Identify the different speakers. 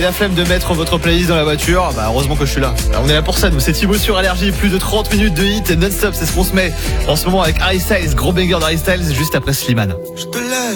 Speaker 1: la flemme de mettre votre playlist dans la voiture, bah heureusement que je suis là. Alors, on est là pour ça, nous, c'est Thibaut sur Allergie, plus de 30 minutes de hit non-stop, c'est ce qu'on se met en ce moment avec Harry Styles, gros banger d'Harry Styles, juste après Slimane.
Speaker 2: Je te laisse